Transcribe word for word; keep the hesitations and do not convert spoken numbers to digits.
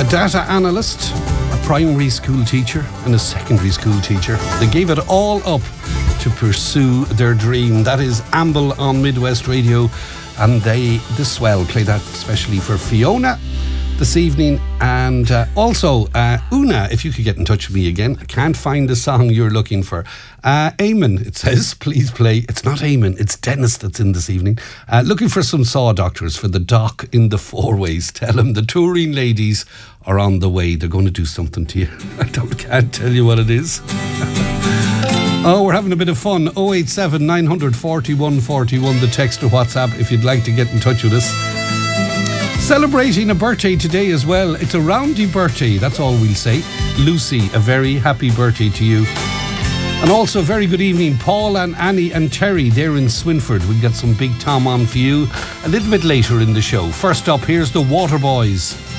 a data analyst, a primary school teacher and a secondary school teacher. They gave it all up to pursue their dream. That is Amble on Midwest Radio, and they, the Swell, play that especially for Fiona this evening. And uh, also uh, Una, if you could get in touch with me again. I can't find the song you're looking for. uh, Eamon, it says, please play. It's not Eamon, it's Dennis that's in this evening. Uh, looking for some Saw Doctors for the doc in the Four Ways. Tell him the touring ladies are on the way. They're going to do something to you. I don't, can't tell you what it is. Oh, we're having a bit of fun. oh eight seven, nine four one, four one, the text or WhatsApp if you'd like to get in touch with us. Celebrating a birthday today as well. It's a roundy birthday, that's all we'll say. Lucy, a very happy birthday to you. And also a very good evening, Paul and Annie and Terry. They're in Swinford. We'll get some Big Tom on for you a little bit later in the show. First up, here's the Waterboys.